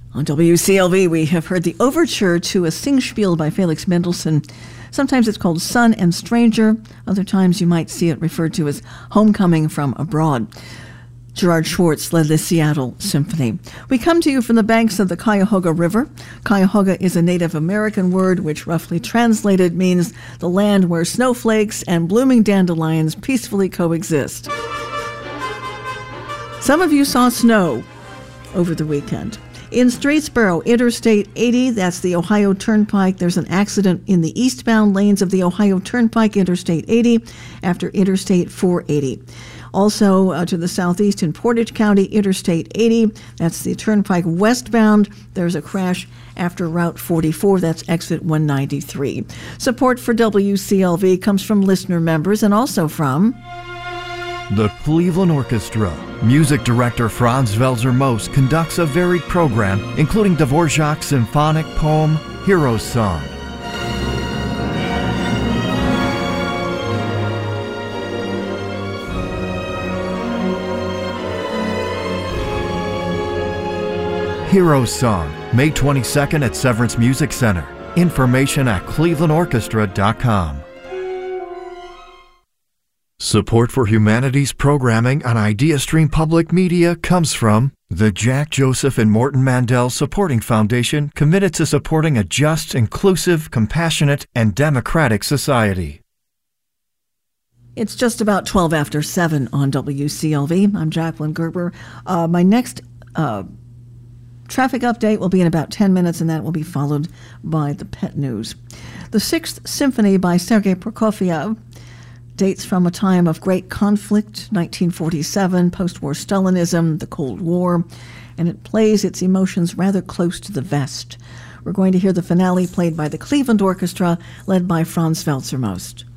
On WCLV, we have heard the overture to a Singspiel by Felix Mendelssohn. Sometimes it's called Son and Stranger. Other times you might see it referred to as Homecoming from Abroad. Gerard Schwartz led the Seattle Symphony. We come to you from the banks of the Cuyahoga River. Cuyahoga is a Native American word which roughly translated means the land where snowflakes and blooming dandelions peacefully coexist. Some of you saw snow over the weekend. In Streetsboro, Interstate 80, that's the Ohio Turnpike, there's an accident in the eastbound lanes of the Ohio Turnpike, Interstate 80, after Interstate 480. Also to the southeast in Portage County, Interstate 80, that's the Turnpike westbound. There's a crash after Route 44, that's exit 193. Support for WCLV comes from listener members and also from the Cleveland Orchestra. Music director Franz Welser Most conducts a varied program, including Dvorak's symphonic poem, Hero's Song. Hero's Song, May 22nd at Severance Music Center. Information at clevelandorchestra.com. Support for humanities programming on IdeaStream Public Media comes from the Jack Joseph and Morton Mandel Supporting Foundation, committed to supporting a just, inclusive, compassionate, and democratic society. It's just about 12 after 7 on WCLV. I'm Jacqueline Gerber. My next traffic update will be in about 10 minutes, and that will be followed by the pet news. The Sixth Symphony by Sergei Prokofiev dates from a time of great conflict, 1947, post-war Stalinism, the Cold War, and it plays its emotions rather close to the vest. We're going to hear the finale played by the Cleveland Orchestra, led by Franz Welser Most.